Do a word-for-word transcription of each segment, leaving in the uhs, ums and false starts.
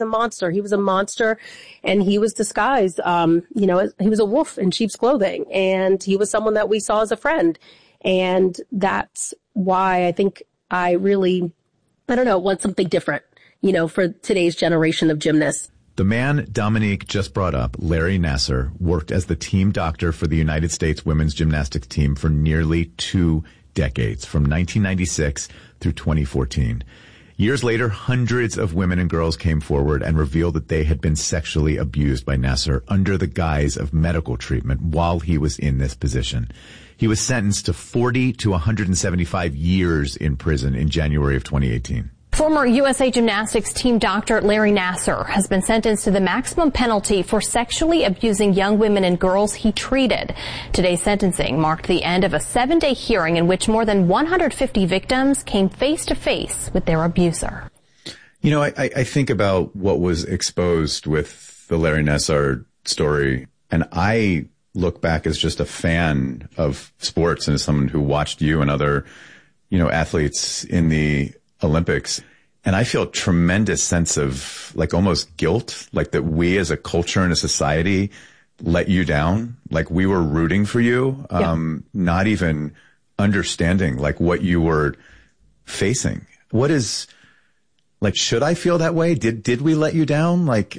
a monster. He was a monster, and he was disguised. Um, you know, he was a wolf in sheep's clothing, and he was someone that we saw as a friend. And that's why I think I really, I don't know, want something different, you know, for today's generation of gymnasts. The man Dominique just brought up, Larry Nassar, worked as the team doctor for the United States women's gymnastics team for nearly two decades, from nineteen ninety-six through twenty fourteen. Years later, hundreds of women and girls came forward and revealed that they had been sexually abused by Nassar under the guise of medical treatment while he was in this position. He was sentenced to forty to one hundred seventy-five years in prison in January of twenty eighteen. Former U S A Gymnastics team doctor Larry Nassar has been sentenced to the maximum penalty for sexually abusing young women and girls he treated. Today's sentencing marked the end of a seven-day hearing in which more than one hundred fifty victims came face-to-face with their abuser. You know, I, I think about what was exposed with the Larry Nassar story, and I look back as just a fan of sports and as someone who watched you and other, you know, athletes in the Olympics. And I feel a tremendous sense of like almost guilt, like that we as a culture and a society let you down. Like we were rooting for you, um, yeah. Not even understanding like what you were facing. What is like, should I feel that way? Did, did we let you down? Like,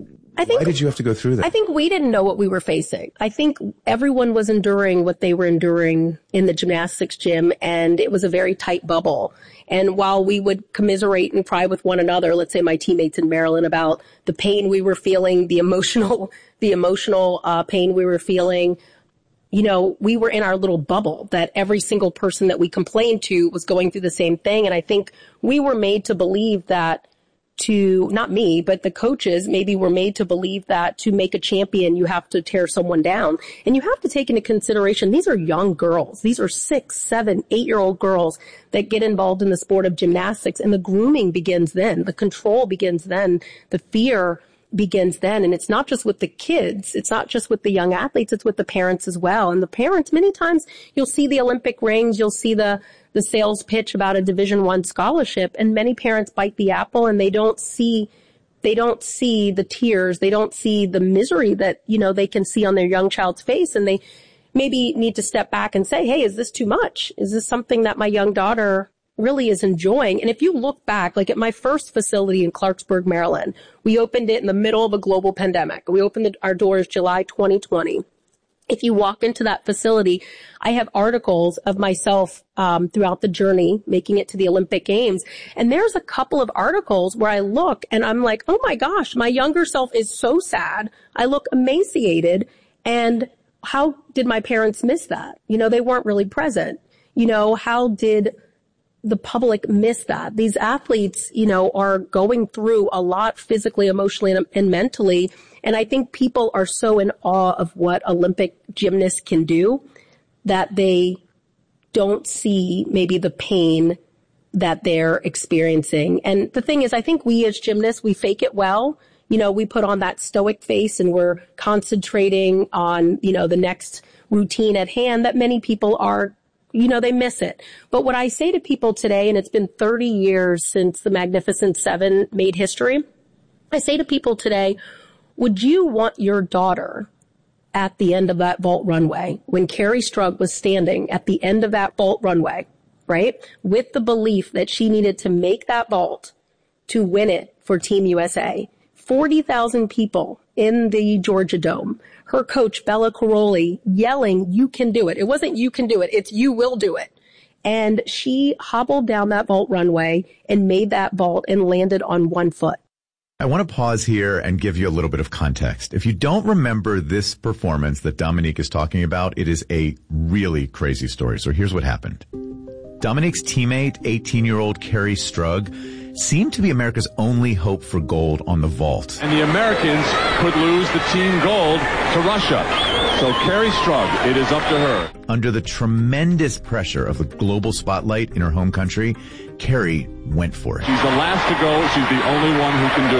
I think, why did you have to go through that? I think we didn't know what we were facing. I think everyone was enduring what they were enduring in the gymnastics gym, and it was a very tight bubble. And while we would commiserate and cry with one another, let's say my teammates in Maryland, about the pain we were feeling, the emotional, the emotional uh, pain we were feeling, you know, we were in our little bubble that every single person that we complained to was going through the same thing. And I think we were made to believe that to, not me, but the coaches maybe were made to believe that to make a champion, you have to tear someone down. And you have to take into consideration, these are young girls. These are six, seven, eight-year-old girls that get involved in the sport of gymnastics. And the grooming begins then. The control begins then. The fear begins then. And it's not just with the kids. It's not just with the young athletes. It's with the parents as well. And the parents, many times you'll see the Olympic rings. You'll see the the sales pitch about a Division One scholarship, and many parents bite the apple and they don't see, they don't see the tears. They don't see the misery that, you know, they can see on their young child's face. And they maybe need to step back and say, hey, is this too much? Is this something that my young daughter really is enjoying? And if you look back, like at my first facility in Clarksburg, Maryland, we opened it in the middle of a global pandemic. We opened the, our doors July twenty twenty. If you walk into that facility, I have articles of myself um, throughout the journey making it to the Olympic Games. And there's a couple of articles where I look and I'm like, oh my gosh, my younger self is so sad. I look emaciated. And how did my parents miss that? You know, they weren't really present. You know, how did the public miss that? These athletes, you know, are going through a lot physically, emotionally, and, and mentally. And I think people are so in awe of what Olympic gymnasts can do that they don't see maybe the pain that they're experiencing. And the thing is, I think we as gymnasts, we fake it well. You know, we put on that stoic face and we're concentrating on, you know, the next routine at hand that many people are, you know, they miss it. But what I say to people today, and it's been thirty years since the Magnificent Seven made history, I say to people today, would you want your daughter at the end of that vault runway, when Kerri Strug was standing at the end of that vault runway, right, with the belief that she needed to make that vault to win it for Team U S A, forty thousand people in the Georgia Dome, her coach, Bella Caroli, yelling, you can do it. It wasn't you can do it. It's you will do it. And she hobbled down that vault runway and made that vault and landed on one foot. I want to pause here and give you a little bit of context. If you don't remember this performance that Dominique is talking about, it is a really crazy story. So here's what happened. Dominique's teammate, eighteen-year-old Kerri Strug, seemed to be America's only hope for gold on the vault. And the Americans could lose the team gold to Russia. So Kerri Strug, it is up to her. Under the tremendous pressure of the global spotlight in her home country, Kerri went for it. She's the last to go. She's the only one who can do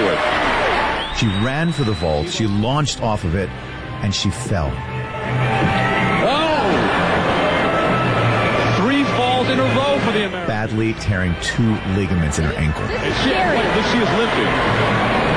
it. She ran for the vault. She launched off of it, and she fell. Oh! Three falls in a row for the Americans. Badly tearing two ligaments in her ankle. She, she is limping.